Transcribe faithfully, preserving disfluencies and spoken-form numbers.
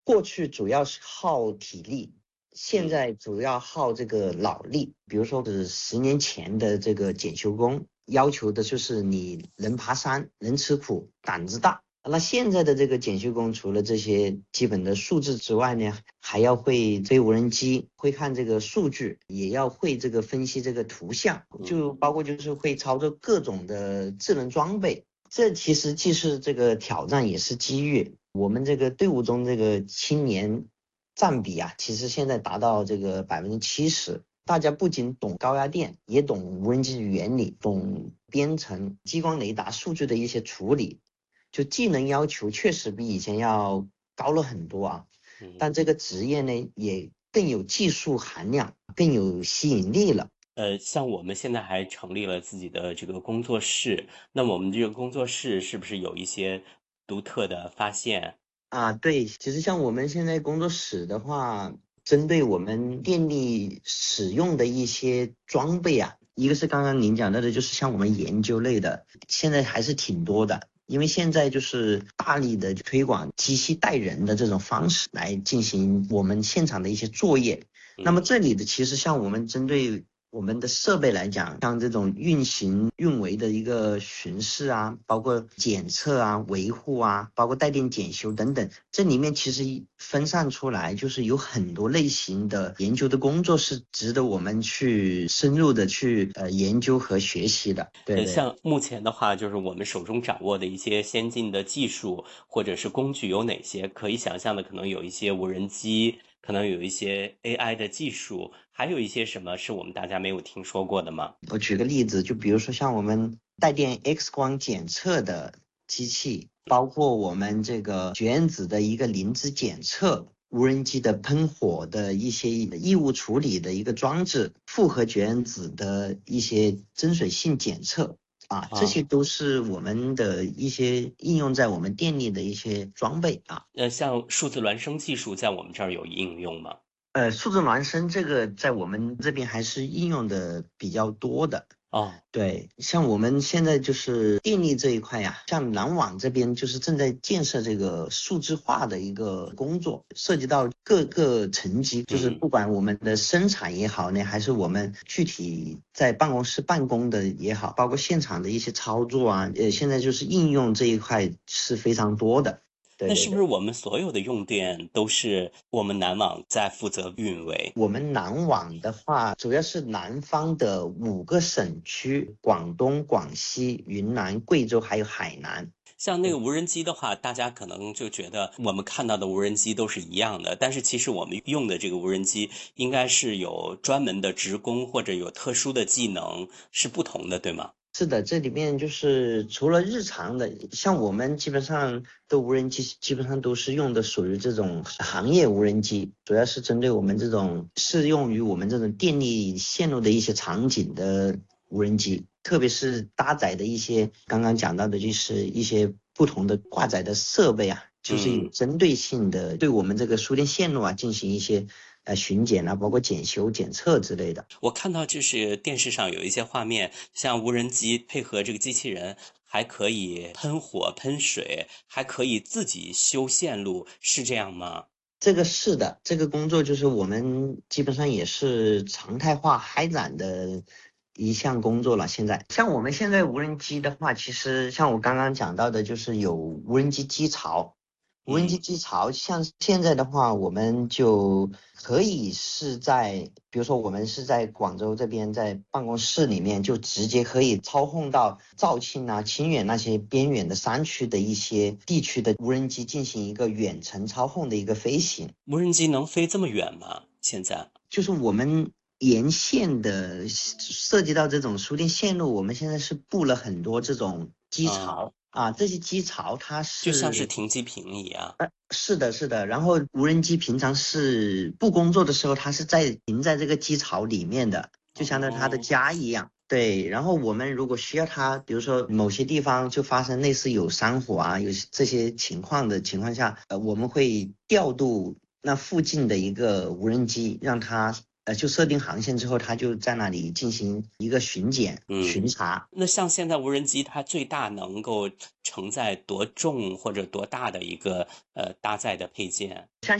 过去主要是耗体力，现在主要耗这个脑力。比如说是十年前的这个检修工，要求的就是你能爬山，能吃苦，胆子大。那现在的这个检修工，除了这些基本的素质之外呢，还要会飞无人机，会看这个数据，也要会这个分析这个图像，就包括就是会操作各种的智能装备。这其实既是这个挑战，也是机遇。我们这个队伍中这个青年占比啊，其实现在达到这个百分之七十。大家不仅懂高压电，也懂无人机的原理，懂编程、激光雷达数据的一些处理。就技能要求确实比以前要高了很多啊，但这个职业呢也更有技术含量，更有吸引力了。 呃，像我们现在还成立了自己的这个工作室，那么我们这个工作室是不是有一些独特的发现？ 啊，对，其实像我们现在工作室的话，针对我们电力使用的一些装备啊，一个是刚刚您讲到的，就是像我们研究类的，现在还是挺多的。因为现在就是大力的推广机器带人的这种方式来进行我们现场的一些作业。那么这里的其实像我们针对我们的设备来讲，像这种运行运维的一个巡视啊，包括检测啊、维护啊，包括带电检修等等，这里面其实分散出来，就是有很多类型的研究的工作是值得我们去深入的去呃研究和学习的。对呃， 对。 像目前的话，就是我们手中掌握的一些先进的技术或者是工具有哪些？可以想象的，可能有一些无人机，可能有一些 A I 的技术，还有一些什么是我们大家没有听说过的吗？ 我举个例子，就比如说像我们带电 X 光检测的机器，包括我们这个绝缘子的一个磷脂检测，无人机的喷火的一些异物处理的一个装置，复合绝缘子的一些增水性检测啊，这些啊， 都是我们的一些应用在我们电力的一些装备啊。 呃，像数字孪生技术在我们这儿有应用吗？ 呃，数字孪生这个在我们这边还是应用的比较多的。 哦， 对，像我们现在就是电力这一块呀，像南网这边就是正在建设这个数字化的一个工作，涉及到各个层级，就是嗯。 不管我们的生产也好呢，还是我们具体在办公室办公的也好，包括现场的一些操作啊，呃，现在就是应用这一块是非常多的。对对对。 那是不是我们所有的用电都是我们南网在负责运维？ 我们南网的话，主要是南方的五个省区：广东、广西、云南、贵州还有海南。 像那个无人机的话，大家可能就觉得我们看到的无人机都是一样的，但是其实我们用的这个无人机应该是有专门的职工或者有特殊的技能，是不同的，对吗？ 是的，这里面就是除了日常的，像我们基本上的无人机，基本上都是用的属于这种行业无人机，主要是针对我们这种适用于我们这种电力线路的一些场景的无人机，特别是搭载的一些刚刚讲到的，就是一些不同的挂载的设备啊，就是有嗯。 针对性的对我们这个输电线路啊进行一些呃巡检啊，包括检修、检测之类的。 我看到就是电视上有一些画面，像无人机配合这个机器人，还可以喷火、喷水，还可以自己修线路，是这样吗？ 这个是的，这个工作就是我们基本上也是常态化开展的一项工作了。现在，像我们现在无人机的话，其实像我刚刚讲到的，就是有无人机机槽。无人机嗯。 机槽，像现在的话，我们就可以是在，比如说我们是在广州这边，在办公室里面就直接可以操控到肇庆啊、清远那些边远的山区的一些地区的无人机进行一个远程操控的一个飞行。 无人机能飞这么远吗？现在？ 就是我们沿线的涉及到这种输电线路，我们现在是布了很多这种机啊， 槽啊，这些机槽它就像是是停机坪一样。 是的，是的。然后无人机平常是不工作的时候，它是在停在这个机槽里面的，就相当于它的哦。 家一样。对，然后我们如果需要它，比如说某些地方就发生类似有山火啊，有这些情况的情况下，呃，我们会调度那附近的一个无人机，让它呃，就设定航线之后，它就在那里进行一个巡检、 嗯， 巡查。 那像现在无人机它最大能够承载多重或者多大的一个呃搭载的配件？ 像